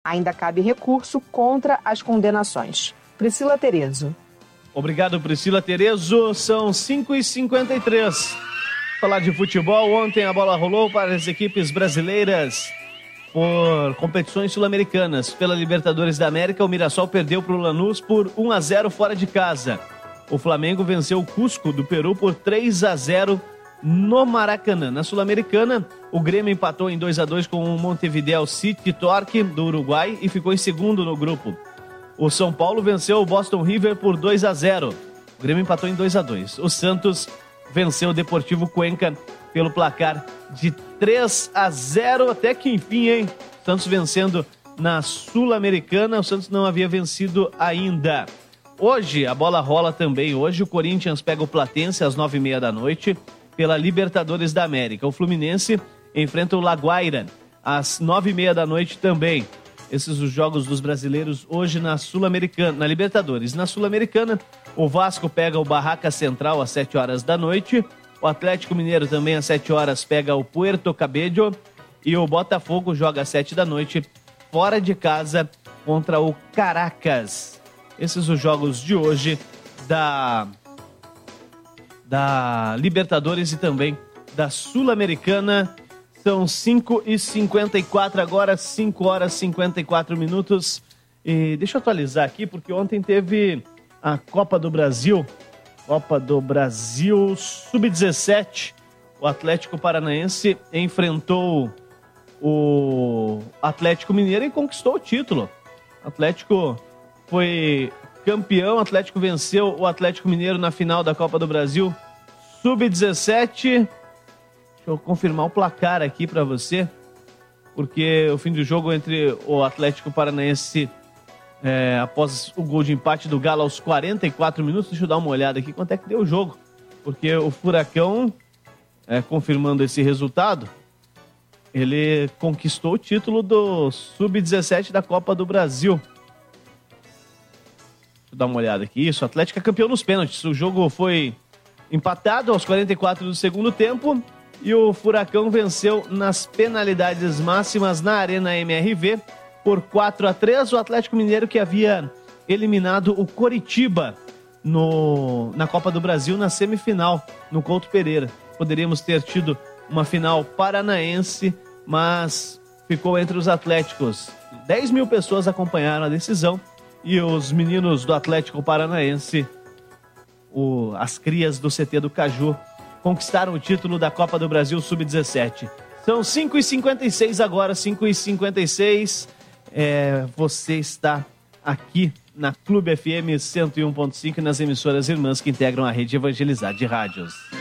Ainda cabe recurso contra as condenações. Priscila Terezo. Obrigado, Priscila Terezo. São 5h53. Falar de futebol, ontem a bola rolou para as equipes brasileiras por competições sul-americanas. Pela Libertadores da América, o Mirassol perdeu para o Lanús por 1-0 fora de casa. O Flamengo venceu o Cusco do Peru por 3-0 no Maracanã. Na Sul-Americana, o Grêmio empatou em 2-2 com o Montevideo City Torque do Uruguai e ficou em segundo no grupo. O São Paulo venceu o Boston River por 2-0. O Grêmio empatou em 2-2. O Santos venceu o Deportivo Cuenca pelo placar de 3-0. Até que enfim, hein? O Santos vencendo na Sul-Americana. O Santos não havia vencido ainda. Hoje a bola rola também. Hoje o Corinthians pega o Platense às 9h30 da noite pela Libertadores da América. O Fluminense enfrenta o La Guaira às 9h30 da noite também. Esses os jogos dos brasileiros hoje na Sul-Americana, na Libertadores. Na Sul-Americana, o Vasco pega o Barraca Central às 7h da noite. O Atlético Mineiro também às 7h pega o Puerto Cabello. E o Botafogo joga às 7h da noite, fora de casa, contra o Caracas. Esses os jogos de hoje da Libertadores e também da Sul-Americana. São 5h54 agora, 5h54. E deixa eu atualizar aqui, porque ontem teve a Copa do Brasil Sub-17. O Atlético Paranaense enfrentou o Atlético Mineiro e conquistou o título. O Atlético foi campeão, o Atlético venceu o Atlético Mineiro na final da Copa do Brasil Sub-17. Deixa eu confirmar o placar aqui para você, porque o fim do jogo entre o Atlético Paranaense, após o gol de empate do Galo aos 44 minutos, deixa eu dar uma olhada aqui quanto é que deu o jogo, porque o Furacão, confirmando esse resultado, ele conquistou o título do Sub-17 da Copa do Brasil. Deixa eu dar uma olhada aqui. Isso, o Atlético é campeão nos pênaltis. O jogo foi empatado aos 44 do segundo tempo e o Furacão venceu nas penalidades máximas na Arena MRV por 4-3. O Atlético Mineiro, que havia eliminado o Coritiba na Copa do Brasil na semifinal, no Couto Pereira. Poderíamos ter tido uma final paranaense, mas ficou entre os Atléticos. 10 mil pessoas acompanharam a decisão e os meninos do Atlético Paranaense, as crias do CT do Caju, conquistaram o título da Copa do Brasil Sub-17. São 5h56 agora, 5h56. Você está aqui na Clube FM 101.5 e nas emissoras irmãs que integram a rede Evangelizar de Rádios.